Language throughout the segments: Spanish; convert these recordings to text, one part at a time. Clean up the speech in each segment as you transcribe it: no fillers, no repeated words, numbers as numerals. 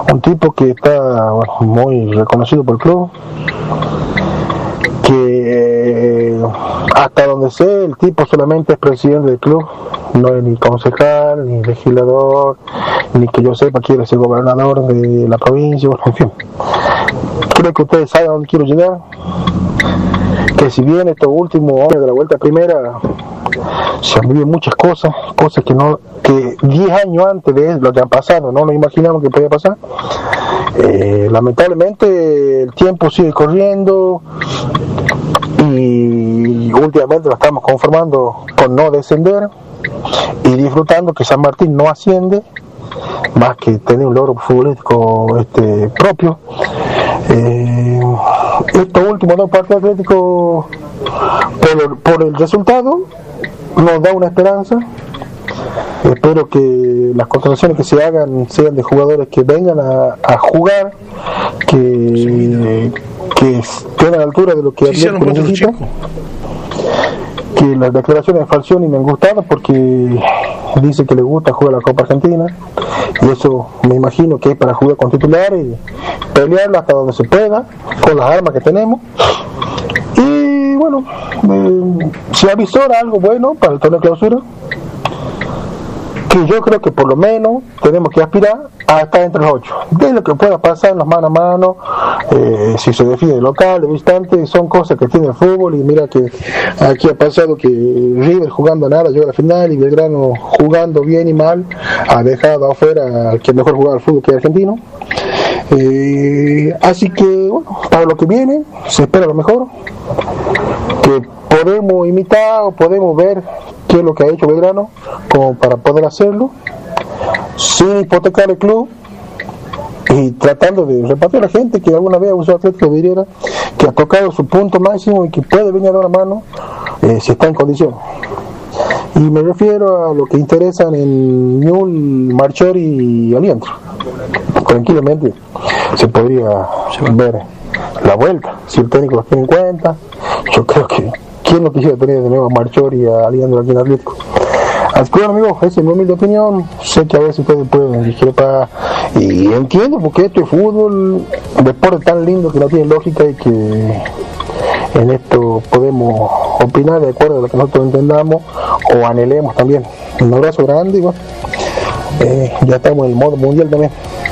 Un tipo que está muy reconocido por el club, que hasta donde sé el tipo solamente es presidente del club, no es ni concejal, ni legislador, ni que yo sepa quiere ser gobernador de la provincia, en fin. Creo que ustedes saben a dónde quiero llegar, que si bien estos últimos años de la vuelta primera se han vivido muchas cosas que 10 años antes de lo que han pasado no nos imaginamos que podía pasar. Lamentablemente el tiempo sigue corriendo y últimamente lo estamos conformando con no descender y disfrutando que San Martín no asciende, más que tener un logro futbolístico propio. Estos últimos 2 partidos atléticos por el resultado nos da una esperanza. Espero que las contrataciones que se hagan sean de jugadores que vengan a jugar, que estén a la altura de lo que Atlético necesita. Que las declaraciones de Falcioni me han gustado porque dice que le gusta jugar la Copa Argentina, y eso me imagino que es para jugar con titulares y pelearla hasta donde se pueda con las armas que tenemos. Y bueno, se avisora algo bueno para el torneo de clausura, que yo creo que por lo menos tenemos que aspirar a estar entre los 8. De lo que pueda pasar en los mano a mano, si se define de local, de visitante, son cosas que tiene el fútbol. Y mira que aquí ha pasado que River jugando nada llegó a la final, y Belgrano jugando bien y mal ha dejado afuera al que mejor jugaba al fútbol, que es argentino. Así que bueno, para lo que viene se espera lo mejor, que podemos imitar o podemos ver qué es lo que ha hecho Belgrano como para poder hacerlo sin hipotecar el club, y tratando de repartir a la gente que alguna vez usó Atlético de Vidriera, que ha tocado su punto máximo y que puede venir a dar una mano si está en condición. Y me refiero a lo que interesan en Newell, Marchori y Aliendro. Tranquilamente se podría ver la vuelta si el técnico los tiene en cuenta. Yo creo que ¿quién no quisiera tener de nuevo a Marchori y a Aliendro aquí en Atlético? Así que bueno, amigos, esa es mi humilde opinión. Sé que a veces ustedes pueden discrepar y entiendo, porque esto es fútbol, un deporte tan lindo que no tiene lógica, y que en esto podemos opinar de acuerdo a lo que nosotros entendamos o anhelemos también. Un abrazo grande y bueno, ya estamos en el modo mundial también.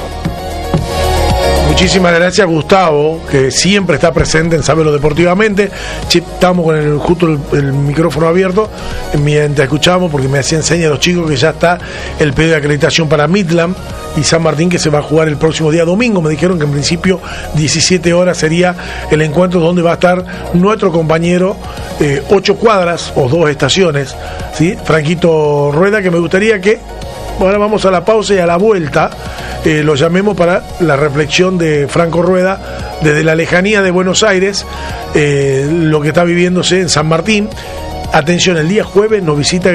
Muchísimas gracias, Gustavo, que siempre está presente en Sábelo Deportivamente. Estamos con justo el micrófono abierto mientras escuchamos, porque me hacían señas los chicos que ya está el pedido de acreditación para Midland y San Martín, que se va a jugar el próximo día domingo. Me dijeron que en principio 17 horas sería el encuentro donde va a estar nuestro compañero 8 cuadras o 2 estaciones, ¿sí? Franquito Rueda, que me gustaría que ahora vamos a la pausa y a la vuelta lo llamemos para la reflexión de Franco Rueda desde la lejanía de Buenos Aires, lo que está viviéndose en San Martín. Atención, el día jueves nos visita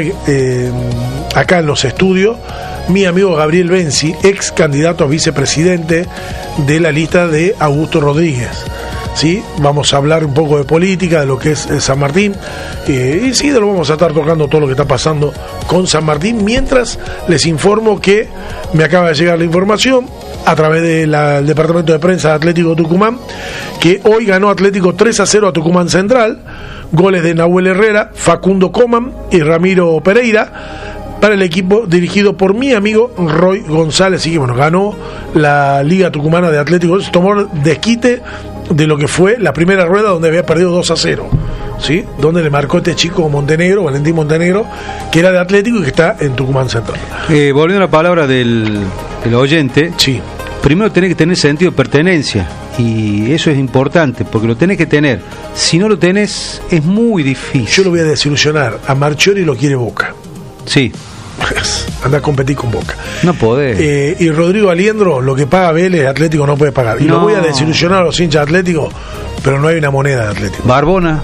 acá en los estudios mi amigo Gabriel Benzi, ex candidato a vicepresidente de la lista de Augusto Rodríguez. ¿Sí? Vamos a hablar un poco de política, de lo que es San Martín, y sí, lo vamos a estar tocando todo lo que está pasando con San Martín. Mientras les informo que me acaba de llegar la información a través del departamento de prensa de Atlético Tucumán, que hoy ganó Atlético 3-0 a Tucumán Central, goles de Nahuel Herrera, Facundo Coman y Ramiro Pereira, para el equipo dirigido por mi amigo Roy González. Y que bueno, ganó la Liga Tucumana de Atlético, tomó desquite de lo que fue la primera rueda, donde había perdido 2-0, ¿sí? Donde le marcó este chico Montenegro, Valentín Montenegro, que era de Atlético y que está en Tucumán Central. Volviendo a la palabra del oyente, sí. Primero tenés que tener sentido de pertenencia, y eso es importante, porque lo tenés que tener. Si no lo tenés, es muy difícil. Yo lo voy a desilusionar, a Marchiori lo quiere Boca. Sí. Anda a competir con Boca. No podés. Y Rodrigo Aliendro, lo que paga Vélez, Atlético no puede pagar. Y no. Lo voy a desilusionar a los hinchas Atléticos, pero no hay una moneda de Atlético. Barbona.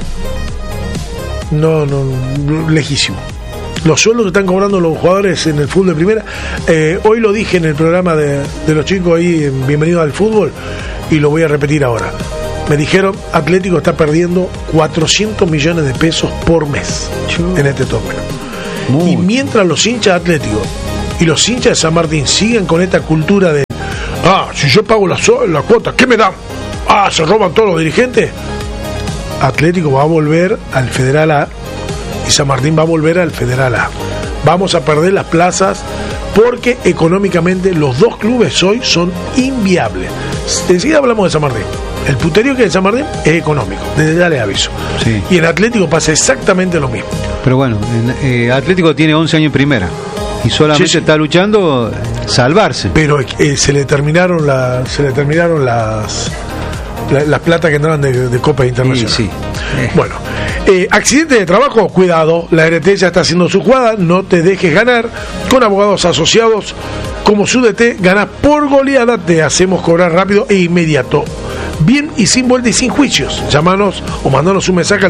No, lejísimo. Los sueldos que están cobrando los jugadores en el fútbol de primera, hoy lo dije en el programa de los chicos ahí en Bienvenido al Fútbol, y lo voy a repetir ahora. Me dijeron, Atlético está perdiendo 400 millones de pesos por mes en este torneo. Y mientras los hinchas Atléticos y los hinchas de San Martín sigan con esta cultura de Si yo pago la cuota, ¿qué me dan? Se roban todos los dirigentes. Atlético va a volver al Federal A y San Martín va a volver al Federal A. Vamos a perder las plazas porque económicamente los dos clubes hoy son inviables. Enseguida hablamos de San Martín. El puterío que es de San Martín es económico, desde ya les aviso. Sí. Y en Atlético pasa exactamente lo mismo. Pero bueno, Atlético tiene 11 años en primera y solamente está luchando salvarse. Pero se le terminaron las platas que entraban de Copa Internacional. Sí. Bueno, accidente de trabajo, cuidado, la RT ya está haciendo su jugada, no te dejes ganar. Con Abogados Asociados como SUDT, ganás por goleada, te hacemos cobrar rápido e inmediato. Bien y sin vuelta y sin juicios. Llámanos o mandanos un mensaje al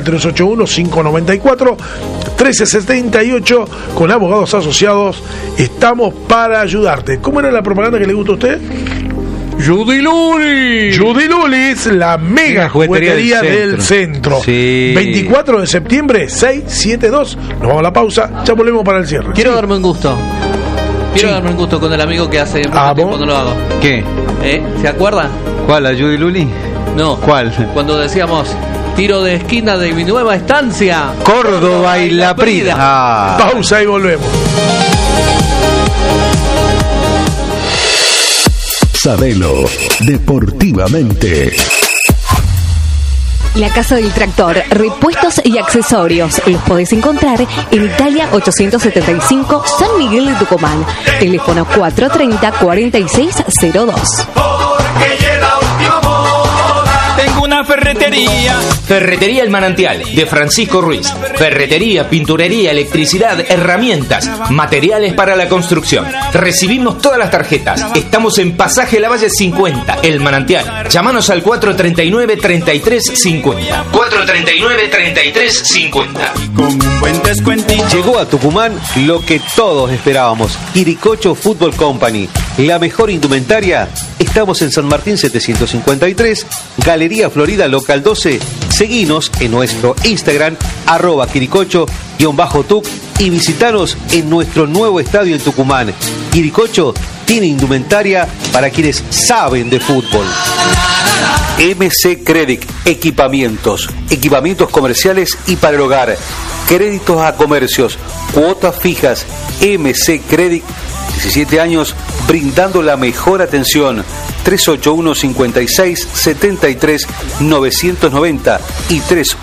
381-594-1378. Con Abogados Asociados estamos para ayudarte. ¿Cómo era la propaganda que le gusta a usted? Judy Lulis, la mega juguetería del centro. Sí. 24 de septiembre, 672. Nos vamos a la pausa, ya volvemos para el cierre. Quiero darme un gusto. Darme un gusto con el amigo que hace mucho tiempo no lo hago. ¿Qué? ¿Se acuerda? ¿Cuál? ¿La Judy Luli? No. ¿Cuál? Cuando decíamos tiro de esquina de mi nueva estancia, Córdoba y La Prida. Pausa y volvemos. Sabelo deportivamente. La Casa del Tractor, repuestos y accesorios. Los podés encontrar en Italia 875, San Miguel de Tucumán. Teléfono 430-4602. Tengo una ferretería. Ferretería El Manantial, de Francisco Ruiz. Ferretería, pinturería, electricidad, herramientas, materiales para la construcción. Recibimos todas las tarjetas. Estamos en Pasaje Lavalle 50, El Manantial. Llámanos al 439-3350. 439-3350. Con un buen descuentito. Llegó a Tucumán lo que todos esperábamos. Quiricocho Fútbol Company. La mejor indumentaria. Estamos en San Martín 753, Galería Florida Local 12. Seguinos en nuestro Instagram, @Quiricocho_Tuc, y visitanos en nuestro nuevo estadio en Tucumán. Quiricocho tiene indumentaria para quienes saben de fútbol. MC Credit, equipamientos comerciales y para el hogar, créditos a comercios, cuotas fijas. MC Credit, 17 años brindando la mejor atención. 381-56-73-990 y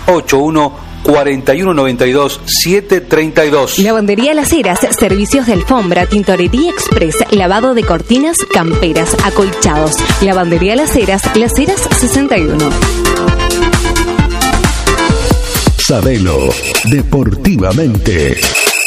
381-4192-732. Lavandería Las Heras, servicios de alfombra, tintorería express, lavado de cortinas, camperas, acolchados. Lavandería Las Heras 61. Sabelo deportivamente.